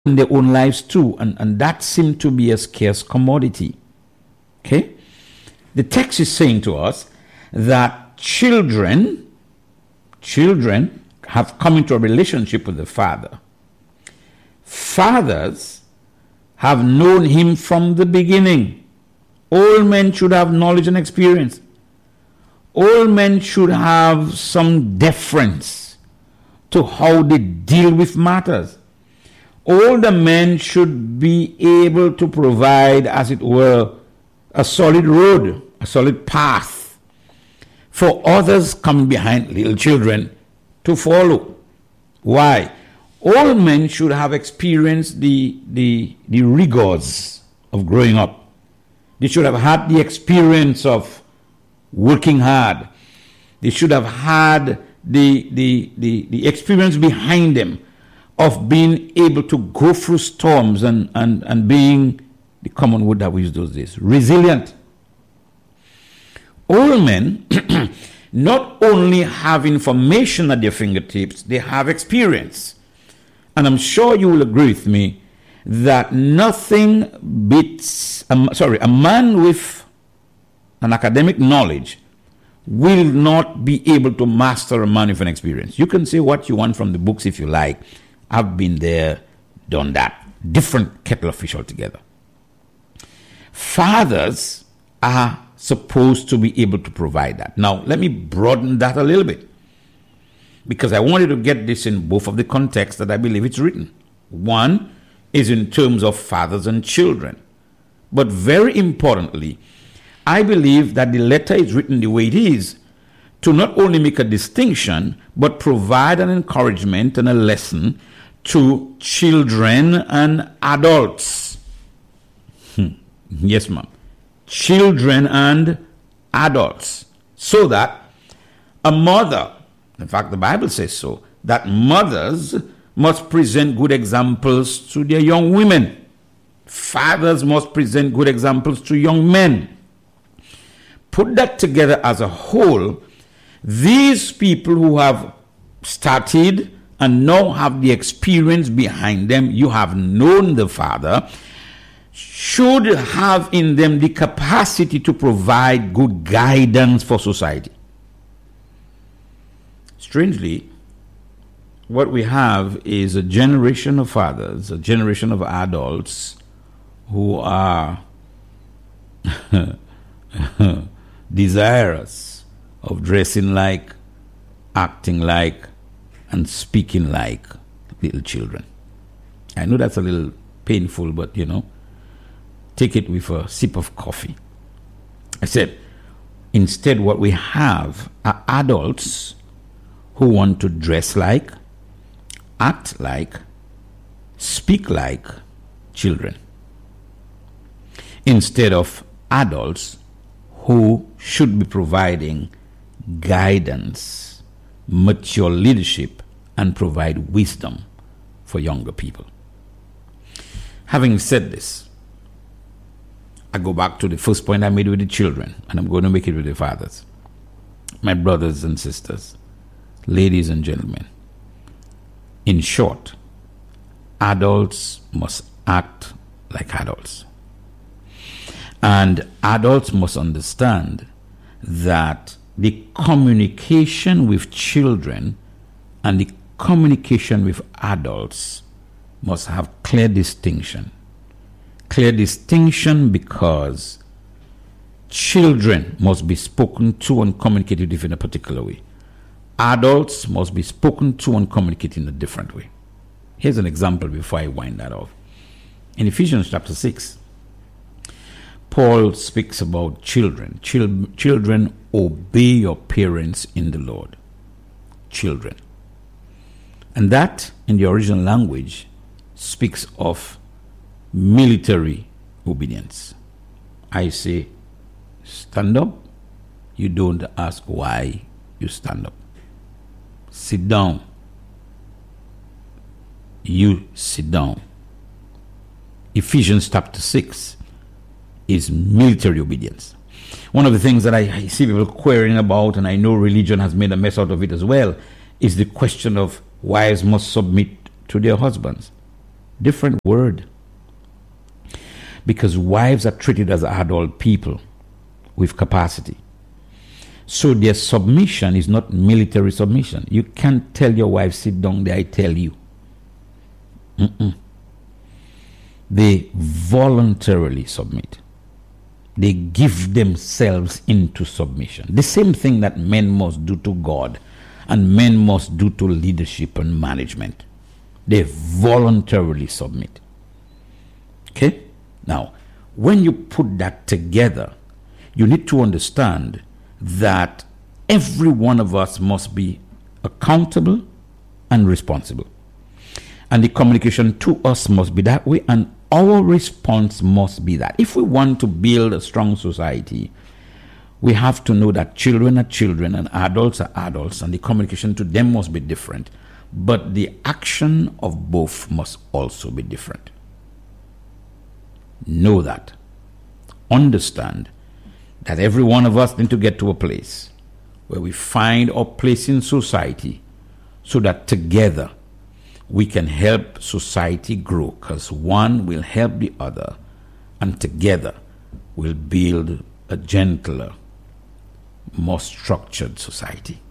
in their own lives too, and that seemed to be a scarce commodity. Okay? The text is saying to us that children have come into a relationship with the Father. Fathers have known him from the beginning. All men should have knowledge and experience. All men should have some deference to how they deal with matters. Older men should be able to provide, as it were, a solid road, a solid path for others coming behind little children to follow. Why? All men should have experienced the rigors of growing up. They should have had the experience of working hard. They should have had the experience behind them of being able to go through storms and being, the common word that we use those days, resilient. All men not only have information at their fingertips, they have experience. And I'm sure you will agree with me that nothing beats, a man with an academic knowledge will not be able to master a man with an experience. You can say what you want from the books if you like. I've been there, done that. Different kettle of fish altogether. Fathers are supposed to be able to provide that. Now, let me broaden that a little bit, because I wanted to get this in both of the contexts that I believe it's written. One is in terms of fathers and children. But very importantly, I believe that the letter is written the way it is to not only make a distinction, but provide an encouragement and a lesson to children and adults. Yes, ma'am. Children and adults. So that a mother, in fact, the Bible says so, that mothers must present good examples to their young women. Fathers must present good examples to young men. Put that together as a whole, these people who have started and now have the experience behind them, you have known the Father, should have in them the capacity to provide good guidance for society. Strangely, what we have is a generation of fathers, a generation of adults who are desirous of dressing like, acting like, and speaking like little children. I know that's a little painful, but take it with a sip of coffee. I said, instead what we have are adults who want to dress like, act like, speak like children, instead of adults who should be providing guidance, mature leadership, and provide wisdom for younger people. Having said this, I go back to the first point I made with the children, and I'm going to make it with the fathers. My brothers and sisters, ladies and gentlemen, in short, adults must act like adults. And adults must understand that the communication with children and the communication with adults must have clear distinction. Clear distinction because children must be spoken to and communicated with in a particular way. Adults must be spoken to and communicated in a different way. Here's an example before I wind that off. In Ephesians chapter 6, Paul speaks about children. Children, obey your parents in the Lord. Children. And that, in the original language, speaks of military obedience. I say, stand up. You don't ask why you stand up. Sit down. You sit down. Ephesians chapter 6 is military obedience. One of the things that I see people querying about, and I know religion has made a mess out of it as well, is the question of wives must submit to their husbands. Different word. Because wives are treated as adult people with capacity. So their submission is not military submission. You can't tell your wife, sit down there, I tell you. They voluntarily submit. They give themselves into submission. The same thing that men must do to God and men must do to leadership and management. They voluntarily submit. Okay? Now, when you put that together, you need to understand that every one of us must be accountable and responsible. And the communication to us must be that way, and our response must be that. If we want to build a strong society, we have to know that children are children and adults are adults, and the communication to them must be different. But the action of both must also be different. Know that. Understand that every one of us need to get to a place where we find our place in society so that together we can help society grow, because one will help the other, and together we'll build a gentler, more structured society.